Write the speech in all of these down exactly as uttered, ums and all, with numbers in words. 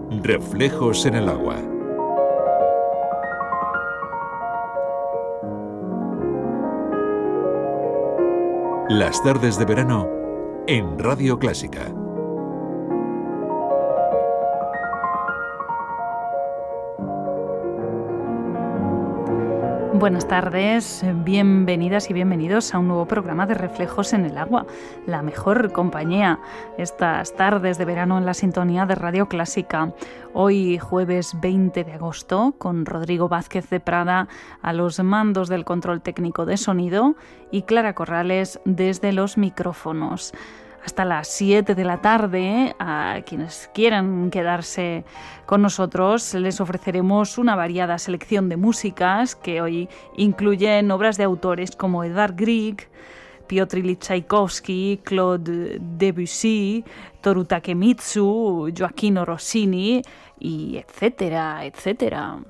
Reflejos en el agua. Las tardes de verano en Radio Clásica. Buenas tardes, bienvenidas y bienvenidos a un nuevo programa de Reflejos en el Agua, la mejor compañía estas tardes de verano en la sintonía de Radio Clásica. Hoy jueves veinte de agosto con Rodrigo Vázquez de Prada a los mandos del control técnico de sonido y Clara Corrales desde los micrófonos. Hasta las siete de la tarde, a quienes quieran quedarse con nosotros, les ofreceremos una variada selección de músicas que hoy incluyen obras de autores como Edvard Grieg, Piotr Ilyich Tchaikovsky, Claude Debussy, Toru Takemitsu, Gioachino Rossini, y etcétera, etcétera.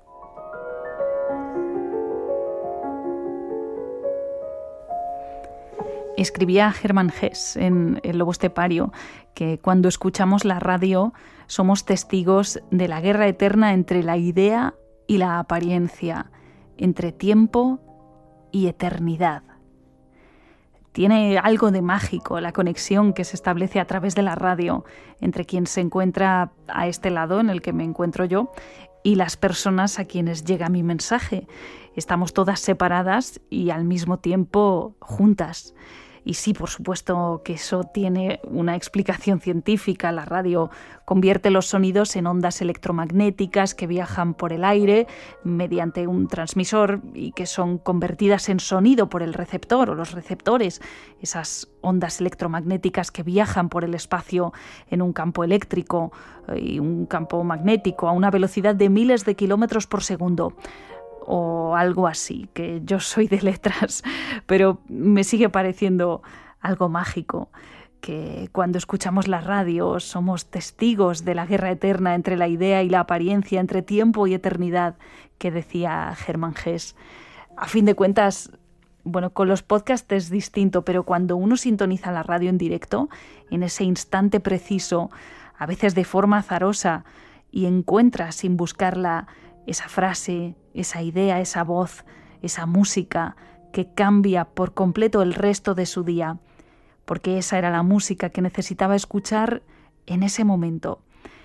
Escribía Hermann Hesse en El lobo estepario que cuando escuchamos la radio somos testigos de la guerra eterna entre la idea y la apariencia, entre tiempo y eternidad. Tiene algo de mágico la conexión que se establece a través de la radio entre quien se encuentra a este lado en el que me encuentro yo y las personas a quienes llega mi mensaje. Estamos todas separadas y al mismo tiempo juntas. Y sí, por supuesto que eso tiene una explicación científica. La radio convierte los sonidos en ondas electromagnéticas que viajan por el aire mediante un transmisor y que son convertidas en sonido por el receptor o los receptores. Esas ondas electromagnéticas que viajan por el espacio en un campo eléctrico y un campo magnético a una velocidad de miles de kilómetros por segundo. O algo así, que yo soy de letras, pero me sigue pareciendo algo mágico, que cuando escuchamos la radio somos testigos de la guerra eterna entre la idea y la apariencia, entre tiempo y eternidad, que decía Hermann Hesse. A fin de cuentas, bueno, con los podcasts es distinto, pero cuando uno sintoniza la radio en directo, en ese instante preciso, a veces de forma azarosa, y encuentra sin buscarla esa frase, esa idea, esa voz, esa música que cambia por completo el resto de su día, porque esa era la música que necesitaba escuchar en ese momento.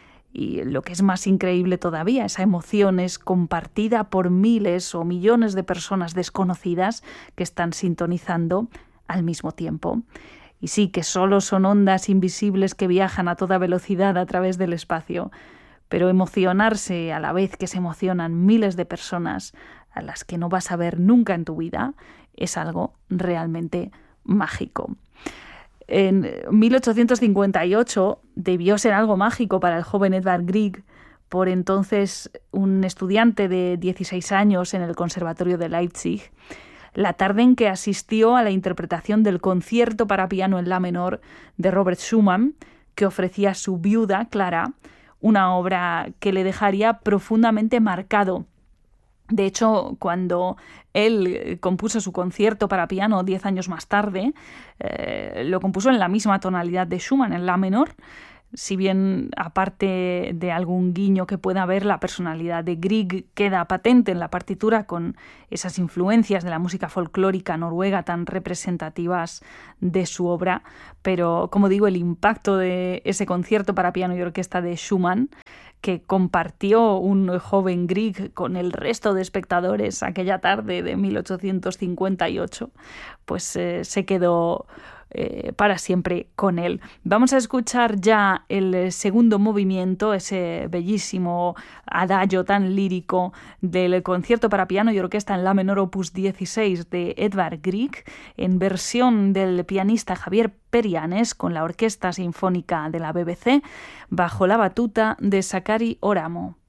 Y lo que es más increíble todavía, esa emoción es compartida por miles o millones de personas desconocidas que están sintonizando al mismo tiempo. Y sí, que solo son ondas invisibles que viajan a toda velocidad a través del espacio, pero emocionarse a la vez que se emocionan miles de personas a las que no vas a ver nunca en tu vida es algo realmente mágico. En mil ochocientos cincuenta y ocho debió ser algo mágico para el joven Edvard Grieg, por entonces un estudiante de dieciséis años en el Conservatorio de Leipzig, la tarde en que asistió a la interpretación del concierto para piano en la menor de Robert Schumann, que ofrecía su viuda, Clara, una obra que le dejaría profundamente marcado. De hecho, cuando él compuso su concierto para piano diez años más tarde, eh, lo compuso en la misma tonalidad de Schumann, en la menor. Si bien, aparte de algún guiño que pueda haber, la personalidad de Grieg queda patente en la partitura con esas influencias de la música folclórica noruega tan representativas de su obra. Pero, como digo, el impacto de ese concierto para piano y orquesta de Schumann, que compartió un joven Grieg con el resto de espectadores aquella tarde de mil ochocientos cincuenta y ocho, pues eh, se quedó Eh, para siempre con él. Vamos a escuchar ya el segundo movimiento, ese bellísimo adagio tan lírico del concierto para piano y orquesta en la menor opus dieciséis de Edvard Grieg, en versión del pianista Javier Perianes con la Orquesta Sinfónica de la B B C, bajo la batuta de Sakari Oramo.